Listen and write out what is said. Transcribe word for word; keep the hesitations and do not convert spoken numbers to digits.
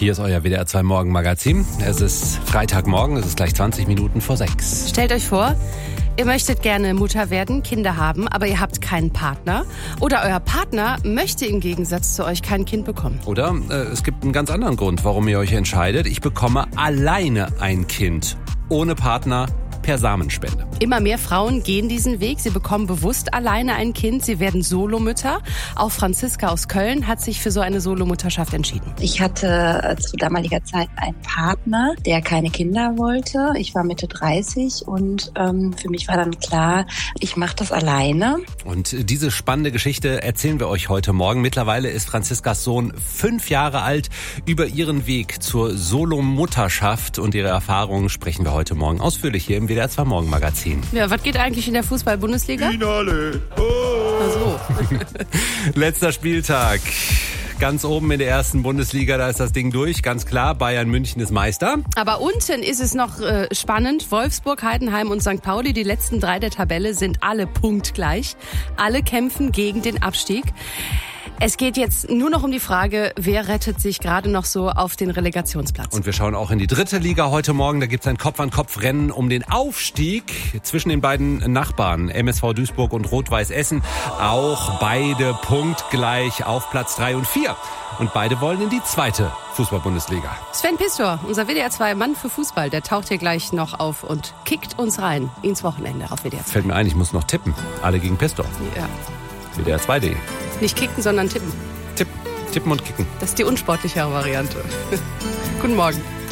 Hier ist euer W D R zwei Morgenmagazin. Es ist Freitagmorgen, es ist gleich zwanzig Minuten vor sechs. Stellt euch vor, ihr möchtet gerne Mutter werden, Kinder haben, aber ihr habt keinen Partner. Oder euer Partner möchte im Gegensatz zu euch kein Kind bekommen. Oder äh, es gibt einen ganz anderen Grund, warum ihr euch entscheidet. Ich bekomme alleine ein Kind, ohne Partner, per Samenspende. Immer mehr Frauen gehen diesen Weg. Sie bekommen bewusst alleine ein Kind. Sie werden Solomütter. Auch Franziska aus Köln hat sich für so eine Solomutterschaft entschieden. Ich hatte zu damaliger Zeit einen Partner, der keine Kinder wollte. Ich war Mitte dreißig und ähm, für mich war dann klar, ich mache das alleine. Und diese spannende Geschichte erzählen wir euch heute Morgen. Mittlerweile ist Franziskas Sohn fünf Jahre alt. Über ihren Weg zur Solomutterschaft und ihre Erfahrungen sprechen wir heute Morgen ausführlich hier im W D R zwei Morgenmagazin. Ja, was geht eigentlich in der Fußball-Bundesliga? Finale. Oh. Ach so. Letzter Spieltag. Ganz oben in der ersten Bundesliga, da ist das Ding durch. Ganz klar, Bayern München ist Meister. Aber unten ist es noch äh, spannend. Wolfsburg, Heidenheim und Sankt Pauli, die letzten drei der Tabelle, sind alle punktgleich. Alle kämpfen gegen den Abstieg. Es geht jetzt nur noch um die Frage, wer rettet sich gerade noch so auf den Relegationsplatz. Und wir schauen auch in die dritte Liga heute Morgen. Da gibt es ein Kopf-an-Kopf-Rennen um den Aufstieg zwischen den beiden Nachbarn, M S V Duisburg und Rot-Weiß Essen. Auch beide punktgleich auf Platz drei und vier. Und beide wollen in die zweite Fußball-Bundesliga. Sven Pistor, unser W D R zwei Mann für Fußball, der taucht hier gleich noch auf und kickt uns rein ins Wochenende auf W D R zwei. Fällt mir ein, ich muss noch tippen. Alle gegen Pistor. Ja. W D R zwei punkt de. Nicht kicken, sondern tippen. Tippen. Tippen und kicken. Das ist die unsportlichere Variante. Guten Morgen.